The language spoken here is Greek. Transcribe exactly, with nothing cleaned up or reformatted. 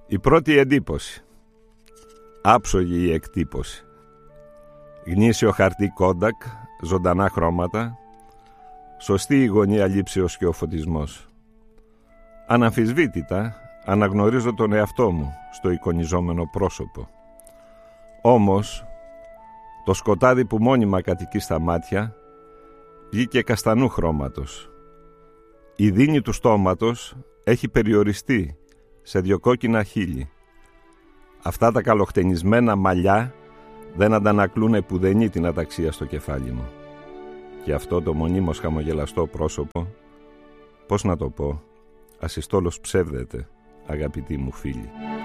Η πρώτη εντύπωση. Άψογη η εκτύπωση. Γνήσιο χαρτί Kodak, ζωντανά χρώματα. Σωστή η γωνία λήψεως και ο φωτισμός. Αναμφισβήτητα αναγνωρίζω τον εαυτό μου στο εικονιζόμενο πρόσωπο. Όμως, το σκοτάδι που μόνιμα κατοικεί στα μάτια βγήκε καστανού χρώματος. Η δίνη του στόματος έχει περιοριστεί σε δυο κόκκινα χείλη. Αυτά τα καλοχτενισμένα μαλλιά δεν αντανακλούν επουδενή την αταξία στο κεφάλι μου. Και αυτό το μονίμως χαμογελαστό πρόσωπο, πώς να το πω, ασυστόλως ψεύδεται, αγαπητοί μου φίλοι.